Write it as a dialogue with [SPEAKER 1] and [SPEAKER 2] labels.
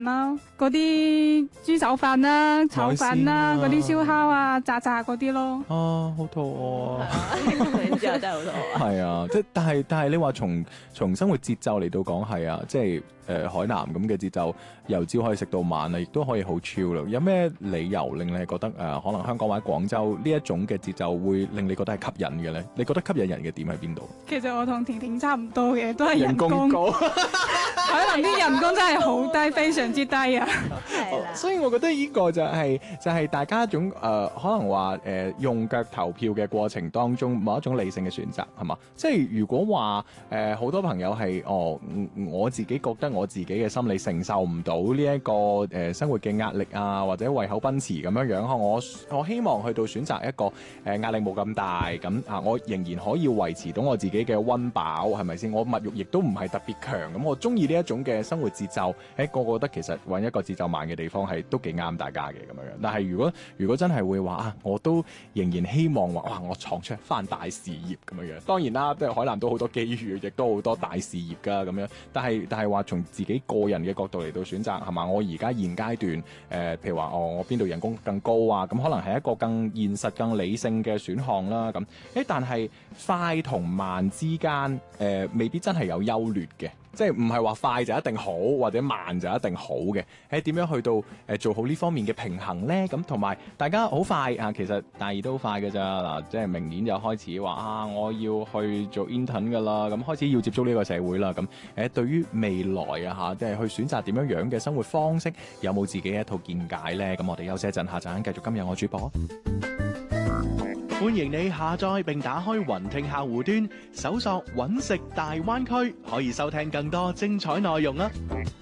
[SPEAKER 1] 啦，嗰啲豬手飯啦、炒飯啦、嗰啲燒烤啊、炸嗰啲咯。
[SPEAKER 2] 啊，好肚餓啊！
[SPEAKER 3] 你之後真係好肚餓啊！
[SPEAKER 2] 係啊，即係但係你話從生活節奏嚟到講係啊，即係海南咁嘅節奏，由朝可以食到晚啊，亦都可以好 chill 咯。有咩理由令你係覺得可能香港或者廣州呢一種嘅節奏會令你覺得係吸引嘅咧？你覺得吸引人嘅點喺邊度？
[SPEAKER 1] 其實我同婷婷差唔多嘅，都係人工
[SPEAKER 2] 高。
[SPEAKER 1] 海南啲人工真係好低，非常之低啊！
[SPEAKER 3] 係啦，
[SPEAKER 2] 所以我覺得呢個就係大家一種可能話用腳投票嘅過程當中某一種理性嘅選擇係嘛？即係如果話好多朋友係我自己覺得我自己嘅心理承受唔到呢一個生活嘅壓力啊，或者胃口奔馳咁樣樣，我希望去到選擇一個壓力冇咁大咁啊，我仍然可以維持到我自己嘅溫飽係咪先？我物慾亦都唔係特別強咁，我中意呢一種嘅生活節奏。我覺得其實揾一個節奏慢嘅地方係都幾啱大家嘅咁樣樣。但係如果真係會話我都仍然希望話哇，我闖出翻大事業咁樣樣。當然啦，即係海南都好多機遇，亦都好多大事業噶咁樣。但係話從自己個人嘅角度嚟到選擇係嘛？我而家現階段譬如話我邊度人工更高啊，咁可能係一個更現實、更理性嘅選項啦。咁但係快同慢之間未必真係有優劣嘅。即係唔係話快就一定好，或者慢就一定好嘅。點樣去到做好呢方面嘅平衡呢？咁同埋大家好快啊，其實大二都好快㗎咋嗱，即係明年就開始話我要去做 intern 㗎啦，咁開始要接觸呢個社會啦。咁對於未來啊即係去選擇點樣嘅生活方式，有冇自己一套見解呢？咁我哋休息一陣，下陣繼續今日我主播。
[SPEAKER 4] 歡迎你下載並打開雲聽客戶端，搜索揾食大灣區，可以收聽更多精彩內容啊！